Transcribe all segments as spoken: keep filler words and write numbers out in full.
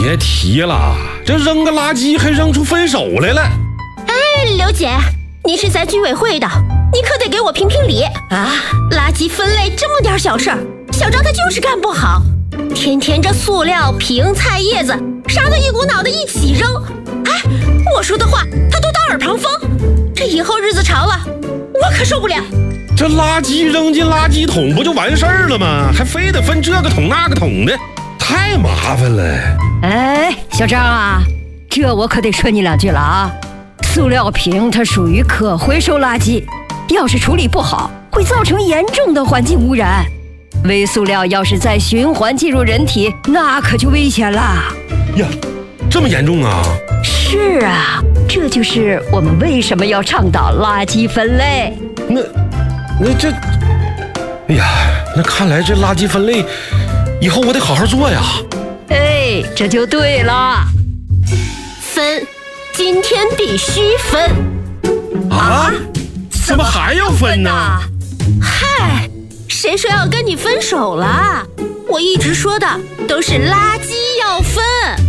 别提了，这扔个垃圾还扔出分手来了。 哎，刘姐，你是在居委会的，你可得给我评评理啊！垃圾分类这么点小事儿，小张他就是干不好，天天这塑料瓶、菜叶子啥的一股脑的一起扔。哎，我说的话他都当耳旁风，这以后日子长了，我可受不了。 这垃圾扔进垃圾桶不就完事儿了吗？还非得分这个桶那个桶的，太麻烦了。 哎，小张啊，这我可得说你两句了啊！塑料瓶它属于可回收垃圾，要是处理不好，会造成严重的环境污染。微塑料要是再循环进入人体，那可就危险了。 呀，这么严重啊？ 是啊，这就是我们为什么要倡导垃圾分类。 那那这，哎呀，那看来这垃圾分类以后我得好好做呀。 哎，这就对了。 分，今天必须分。 啊？怎么还要分呢？ 嗨，谁说要跟你分手了？我一直说的都是垃圾要分。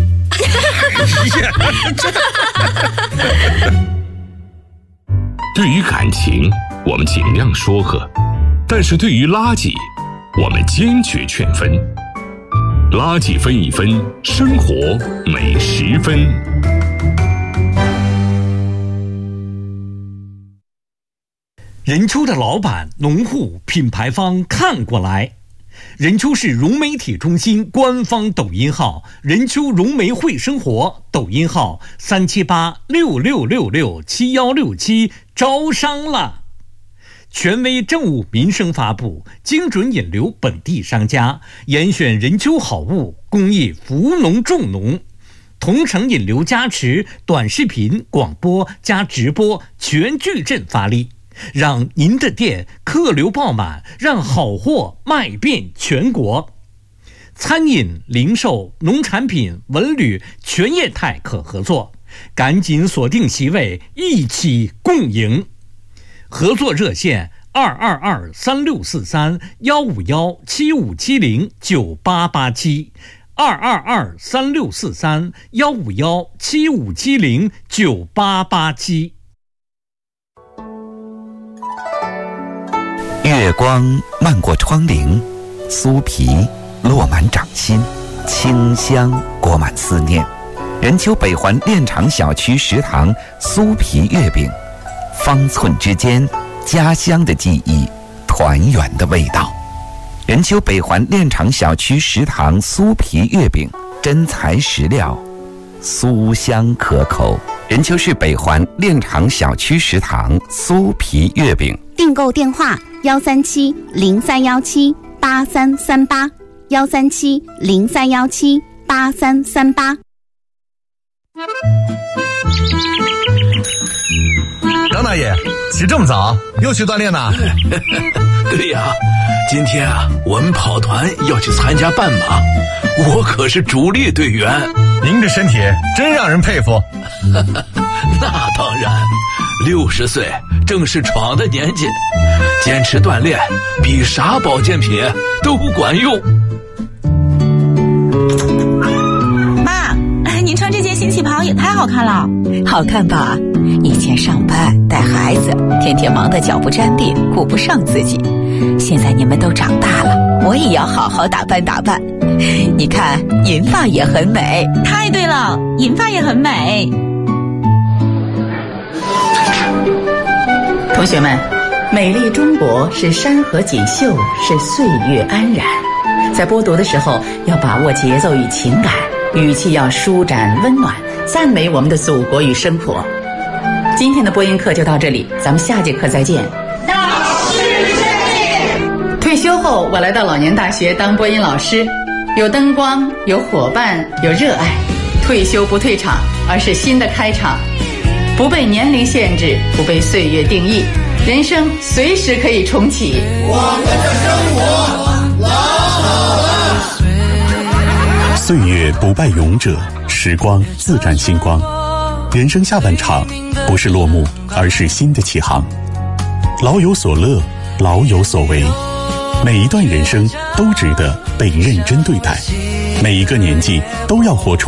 对于感情，我们尽量说和，但是对于垃圾，我们坚决劝分。垃圾分一分，生活每十分。 任丘的老板、农户、品牌方看过来。任丘市融媒体中心官方抖音号任丘融媒会生活，抖音号三七八六六六六七幺六七，招商了。权威政务民生发布，精准引流本地商家，严选任丘好物，公益扶农助农，同城引流加持，短视频、广播加直播全矩阵发力，让您的店客流爆满，让好货卖遍全国。餐饮、零售、农产品、文旅全业态可合作，赶紧锁定席位，一起共赢。合作热线二二二三六四三幺五幺七五七零九八八七，二二二三六四三幺五幺七五七零九八八七。 月光漫过窗棂，酥皮落满掌心，清香裹满思念。任丘北环炼厂小区食堂酥皮月饼，方寸之间，家乡的记忆，团圆的味道。任丘北环炼厂小区食堂酥皮月饼，真材实料，酥香可口。任丘市北环炼厂小区食堂酥皮月饼， 订购电话幺三七零三幺七八三三八，幺三七零三幺七八三三八。 张大爷，起这么早，又去锻炼呢？ 对呀，今天啊，我们跑团要去参加半马，我可是主力队员。 您这身体真让人佩服。 那当然，六十岁正是闯的年纪，坚持锻炼比啥保健品都管用。 妈，您穿这件新旗袍也太好看了。 好看吧？以前上班带孩子，天天忙得脚不沾地，顾不上自己。现在你们都长大了，我也要好好打扮打扮。你看，银发也很美。 太对了，银发也很美。 同学们，美丽中国是山河锦绣，是岁月安然。在播读的时候，要把握节奏与情感，语气要舒展温暖，赞美我们的祖国与生活。今天的播音课就到这里，咱们下节课再见。 老师胜利！ 退休后，我来到老年大学当播音老师，有灯光，有伙伴，有热爱。退休不退场，而是新的开场。不被年龄限制，不被岁月定义，人生随时可以重启。 我们的生活老好了。 岁月不败勇者，时光自展星光。人生下半场不是落幕，而是新的起航。老有所乐，老有所为，每一段人生都值得被认真对待，每一个年纪都要活出